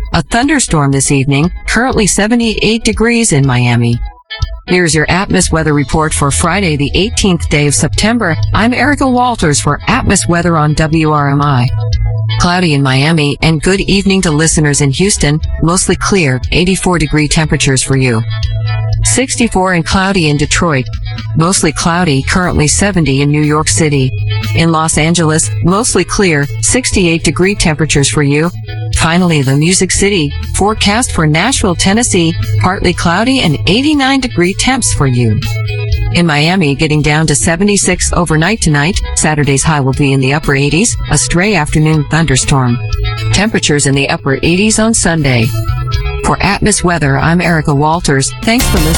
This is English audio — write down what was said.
A thunderstorm this evening, currently 78 degrees in Miami. Here's your Atmos weather report for Friday, the 18th day of September. I'm Erica Walters for Atmos weather on WRMI. Cloudy in Miami, and good evening to listeners in Houston. Mostly clear, 84-degree temperatures for you. 64 and cloudy in Detroit. Mostly cloudy, currently 70 in New York City. In Los Angeles, mostly clear, 68-degree temperatures for you. Finally, the Music City. Forecast for Nashville, Tennessee, partly cloudy and 89-degree temps for you. In Miami, getting down to 76 overnight tonight. Saturday's high will be in the upper 80s, a stray afternoon thunderstorm. Temperatures in the upper 80s on Sunday. For Atmos weather, I'm Erica Walters. Thanks for listening.